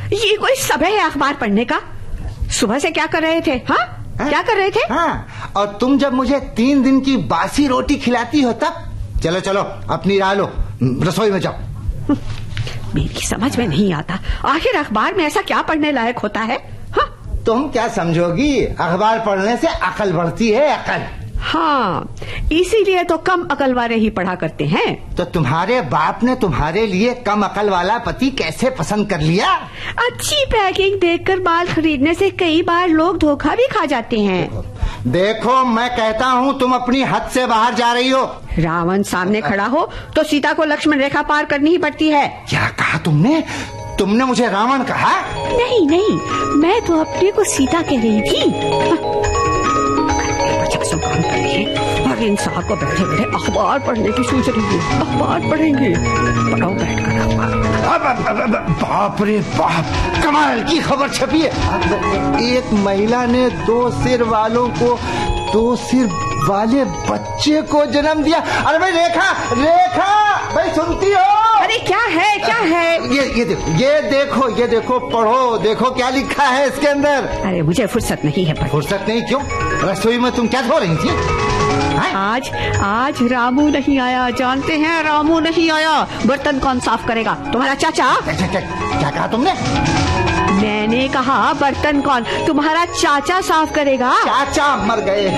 ये कोई समय है अखबार पढ़ने का? सुबह से क्या कर रहे थे? हाँ, क्या कर रहे थे? हाँ, और तुम जब मुझे 3 दिन की बासी रोटी खिलाती हो तब। चलो चलो अपनी राह लो, रसोई में जाओ। मेरी समझ में नहीं आता, आखिर अखबार में ऐसा क्या पढ़ने लायक होता है? हाँ? तुम क्या समझोगी, अखबार पढ़ने से अकल बढ़ती है, अकल। हाँ, इसीलिए तो कम अकल वाले ही पढ़ा करते हैं। तो तुम्हारे बाप ने तुम्हारे लिए कम अकल वाला पति कैसे पसंद कर लिया? अच्छी पैकिंग देखकर माल खरीदने से कई बार लोग धोखा भी खा जाते हैं। देखो मैं कहता हूँ तुम अपनी हद से बाहर जा रही हो। रावण सामने खड़ा हो तो सीता को लक्ष्मण रेखा पार करनी ही पड़ती है। क्या कहा तुमने? तुमने मुझे रावण कहा? नहीं नहीं, मैं तो अपने को सीता कह रही थी। काम करिए और इन साहब को बैठे बैठे अखबार पढ़ने की सोच रही है। अखबार पढ़ेंगे, पढ़ाओ बैठ कर अखबार। बाप रे बाप, कमाल की खबर छपी है। एक महिला ने 2 सिर वालों को 2 सिर वाले बच्चे को जन्म दिया। अरे भाई रेखा, रेखा भाई सुनती हो? अरे क्या है, क्या है? ये देखो पढ़ो, देखो क्या लिखा है इसके अंदर। अरे मुझे फुर्सत नहीं है। फुर्सत नहीं? क्यों? रसोई में तुम क्या धो रही थी? आज रामू नहीं आया, जानते हैं? रामू नहीं आया। बर्तन कौन साफ करेगा? तुम्हारा चाचा। क्या कहा तुमने? मैंने कहा बर्तन कौन? तुम्हारा चाचा साफ करेगा। चाचा मर गए।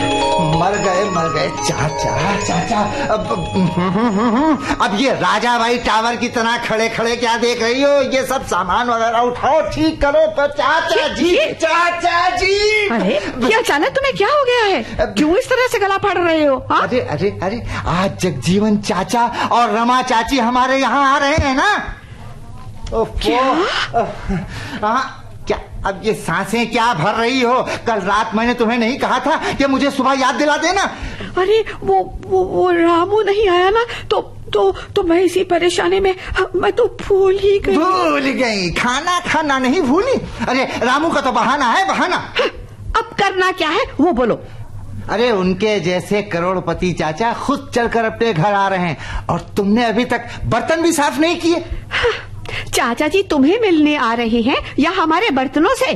चाचा। अब ये राजा भाई टावर की तरह खड़े खड़े क्या देख रही हो? ये सब सामान वगैरह उठाओ, ठीक करो। तो चाचा जी। अरे ये अचानक तुम्हें क्या हो गया है? क्यों इस तरह से गला फाड़ रहे हो? अरे आज जगजीवन चाचा और रमा चाची हमारे यहाँ आ रहे हैं ना। क्या अब ये सांसें क्या भर रही हो? कल रात मैंने तुम्हें नहीं कहा था कि मुझे सुबह याद दिला देना? अरे वो रामू नहीं आया ना, तो मैं इसी परेशानी में मैं तो भूल गई। खाना खाना नहीं भूली? अरे रामू का तो बहाना है, बहाना। अब करना क्या है वो बोलो। अरे उनके जैसे करोड़पति चाचा खुद चलकर अपने घर आ रहे हैं और तुमने अभी तक बर्तन भी साफ नहीं किए। चाचा जी तुम्हें मिलने आ रहे हैं या हमारे बर्तनों से?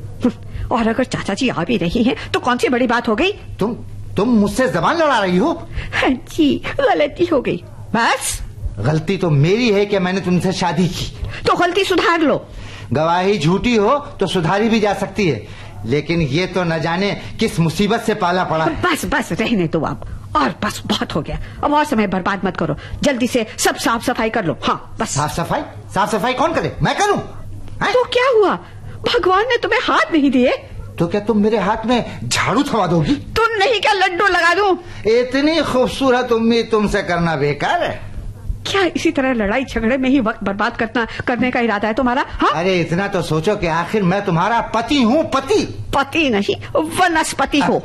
और अगर चाचा जी आ भी रही हैं तो कौन सी बड़ी बात हो गई? तुम मुझसे जबान लड़ा रही हो? जी गलती हो गई। बस गलती तो मेरी है कि मैंने तुमसे शादी की। तो गलती सुधार लो। गवाही झूठी हो तो सुधारी भी जा सकती है, लेकिन ये तो न जाने किस मुसीबत से पाला पड़ा। बस रहने दो आप, और बस बहुत हो गया। अब और समय बर्बाद मत करो, जल्दी से सब साफ सफाई कर लो। हाँ बस। साफ सफाई कौन करे? मैं करूं? तो क्या हुआ? भगवान ने तुम्हें हाथ नहीं दिए तो क्या तुम मेरे हाथ में झाड़ू थमा दोगी? तुम नहीं क्या लड्डू लगा दूं? इतनी खूबसूरत उम्मीद तुमसे करना बेकार है। क्या इसी तरह लड़ाई झगड़े में ही वक्त बर्बाद करने का इरादा है तुम्हारा? हाँ? अरे इतना तो सोचो कि आखिर मैं तुम्हारा पति हूँ। पति नहीं वनस्पति हो।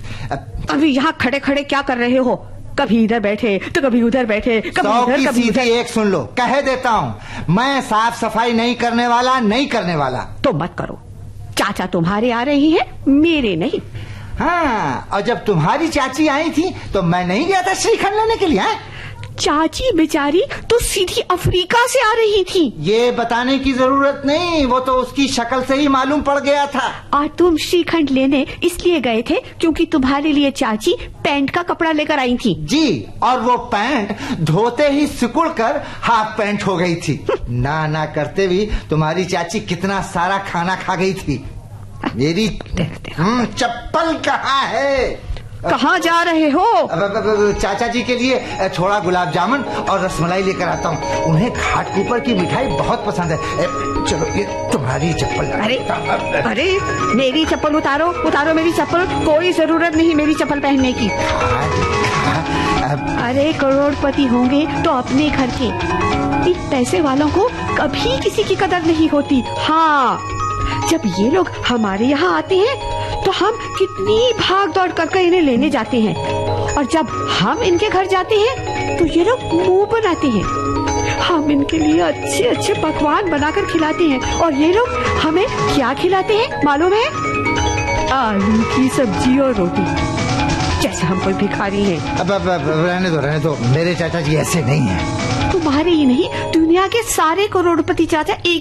अभी यहाँ खड़े खड़े क्या कर रहे हो? कभी इधर बैठे तो कभी उधर बैठे, कभी उधर। एक सुन लो, कह देता हूँ, मैं साफ सफाई नहीं करने वाला। तो मत करो। चाचा तुम्हारे आ रही है, मेरे नहीं। हाँ, और जब तुम्हारी चाची आई थी तो मैं नहीं गया था श्रीखंड लेने के लिए? चाची बेचारी तो सीधी अफ्रीका से आ रही थी। ये बताने की जरूरत नहीं, वो तो उसकी शक्ल से ही मालूम पड़ गया था। और तुम श्रीखंड लेने इसलिए गए थे क्योंकि तुम्हारे लिए चाची पैंट का कपड़ा लेकर आई थी। जी, और वो पैंट धोते ही सिकुड़ कर हाफ पैंट हो गई थी। ना करते भी तुम्हारी चाची कितना सारा खाना खा गई थी। मेरी चप्पल कहाँ है? कहाँ जा रहे हो? चाचा जी के लिए थोड़ा गुलाब जामुन और रसमलाई लेकर आता हूँ। उन्हें घाटकुपर की मिठाई बहुत पसंद है। चलो ये तुम्हारी चप्पल। अरे मेरी चप्पल उतारो मेरी चप्पल। कोई जरूरत नहीं मेरी चप्पल पहनने की। अरे करोड़पति होंगे तो अपने घर के, इन पैसे वालों को कभी किसी की कदर नहीं होती। हाँ, जब ये लोग हमारे यहाँ आते हैं तो हम कितनी भाग दौड़ करके इन्हें लेने जाते हैं, और जब हम इनके घर जाते हैं तो ये लोग मुंह बनाते हैं। हम इनके लिए अच्छे अच्छे पकवान बनाकर खिलाते हैं, और ये लोग हमें क्या खिलाते हैं मालूम है? आलू की सब्जी और रोटी, जैसे हम कोई भिखारी हैं। अब रहने दो, मेरे चाचा जी ऐसे नहीं हैं। तुम्हारे ही नहीं, दुनिया के सारे करोड़पति चाचा एक